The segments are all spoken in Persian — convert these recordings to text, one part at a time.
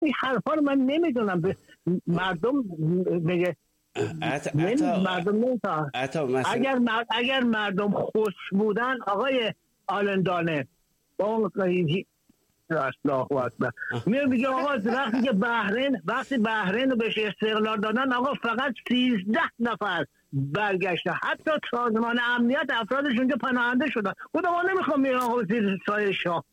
این حرفا رو من نمیدونم. به مردم میگه مردم نمیفهمن. اگر مردم خوش بودن آقای آلندانه با اون الله اکبر میگه آقا وقتی بحرین رو بهش استقلال دادن آقا فقط 13 نفر برگشتن، حتی سازمان امنیت افرادش اونجا پناهنده شدن. خودم نمیخوام میرم آقا زیر سایه شاه.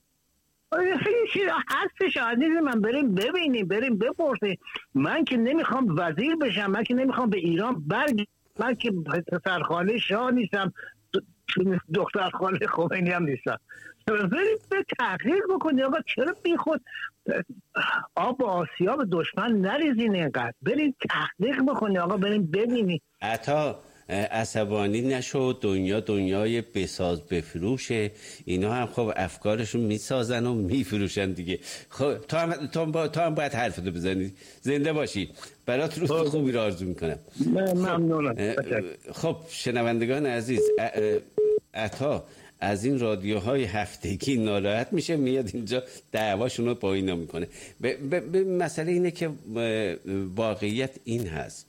هستش عزیز من، بریم ببینیم، بریم بپرسیم. من که نمیخوام وزیر بشم، من که نمیخوام به ایران من که پسرخاله شاه نیستم، دخترخاله خمینی هم نیستم. بریم به تحقیق بکنیم آقا، چرا بی خود آب آسیاب دشمن نریزین اینقدر. بریم تحقیق بکنیم آقا، بریم ببینیم. عطا عصبانی نشو، دنیای بساز بفروشه. اینا هم خب افکارشون میسازن و میفروشن دیگه. خب تو هم باید حرفتو بزنی. زنده باشی، برات روز خوبی رو آرزو میکنم. ممنونم. خب شنوندگان عزیز، عطا از این رادیوهای هفتگی ناراحت میشه، میاد اینجا دعواشون رو با اینا میکنه. مسئله اینه که واقعیت این هست،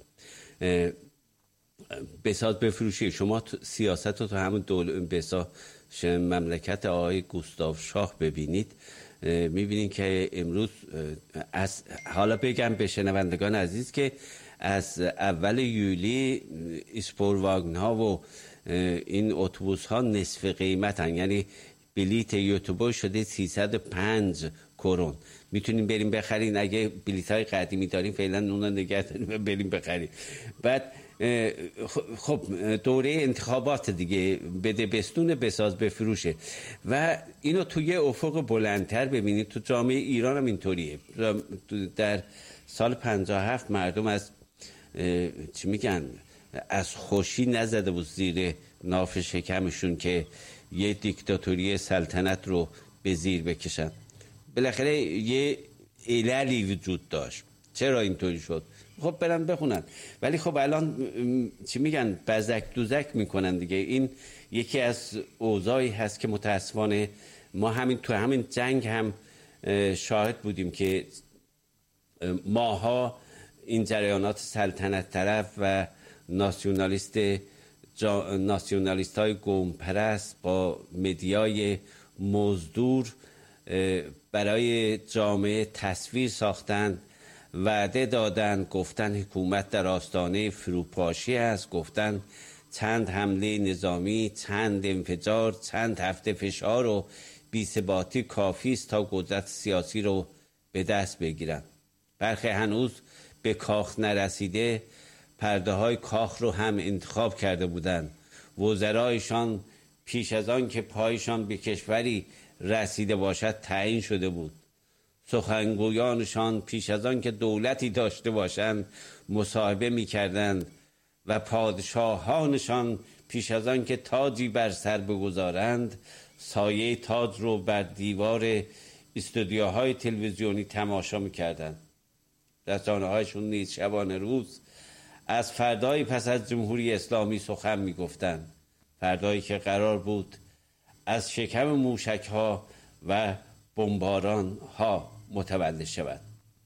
بساز بفروشی. شما سیاست رو تو همون مملکت آقای گوستاو شاه ببینید، میبینید که امروز حالا بگم به شنوندگان عزیز که از اول یولی اسپورواگن ها و این اتوبوس ها نصف قیمتن، یعنی بلیت یوتیوب شده 305 کرون. میتونیم بریم بخرین. اگه بلیت های قدیمی داریم فعلا اونا نگه داریم بریم بخریم. بعد خب دوره انتخابات دیگه، بده بستون بساز بفروشه و اینو توی افق بلندتر ببینید. تو جامعه ایران هم اینطوریه. در سال 57 مردم از چی میگن، از خوشی نزده بود زیر ناف شکمشون که یه دیکتاتوری سلطنت رو به زیر بکشن. بالاخره یه عللی وجود داشت چرا اینطوری شد. خب برن بخونن. ولی خب الان چی میگن، بزک دوزک میکنن دیگه. این یکی از اوضاعی هست که متاسفانه ما تو همین جنگ هم شاهد بودیم که ماها این جریانات سلطنت طرف و ناسیونالیست های قوم پرست با مدیای مزدور برای جامعه تصویر ساختند، وعده دادن، گفتن حکومت در آستانه فروپاشی است، گفتن چند حمله نظامی، چند انفجار، چند هفته فشار و بی‌ثباتی کافی است تا قدرت سیاسی رو به دست بگیرن. برخی هنوز به کاخ نرسیده پرده های کاخ رو هم انتخاب کرده بودند. وزرایشان پیش از آن که پایشان به کشوری رسیده باشد تعیین شده بود. سخنگویانشان پیش از آن که دولتی داشته باشند مصاحبه می کردند و پادشاهانشان پیش از آن که تاجی بر سر بگذارند سایه تاج رو بر دیوار استودیوهای تلویزیونی تماشا می کردند. رسانه‌هایشون نیز شبانه روز از فردای پس از جمهوری اسلامی سخن می گفتند. فردایی که قرار بود از شکم موشک‌ها و بمباران ها متولد شود.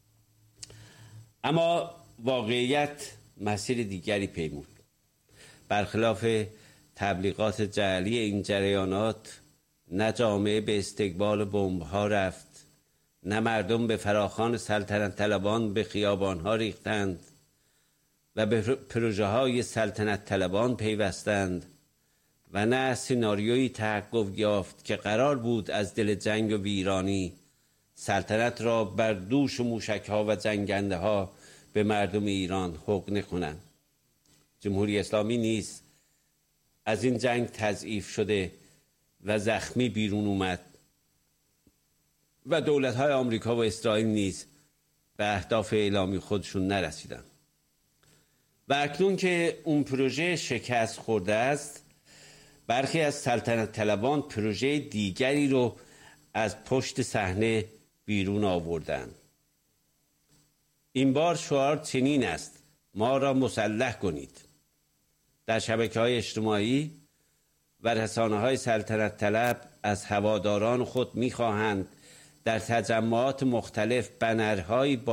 اما واقعیت مسیر دیگری پیمود. برخلاف تبلیغات جعلی این جریانات، نه جامعه به استقبال بمب‌ها رفت، نه مردم به فراخوان سلطنت طلبان به خیابان‌ها ریختند و به پروژه‌های سلطنت طلبان پیوستند، و نه سناریویی تحقق یافت که قرار بود از دل جنگ و ویرانی سلطنت را بر دوش موشک‌ها و جنگنده‌ها به مردم ایران حقنه کنند. جمهوری اسلامی نیز از این جنگ تضعیف شده و زخمی بیرون اومد و دولت‌های آمریکا و اسرائیل نیز به اهداف اعلامی خودشون نرسیدند. و اکنون که اون پروژه شکست خورده است، برخی از سلطنت طلبان پروژه دیگری رو از پشت صحنه بیرون آوردند. این بار شعار چنین است: ما را مسلح کنید. در شبکه‌های اجتماعی و رسانه‌های سلطنت طلب از هواداران خود می‌خواهند در تجمعات مختلف بنرهایی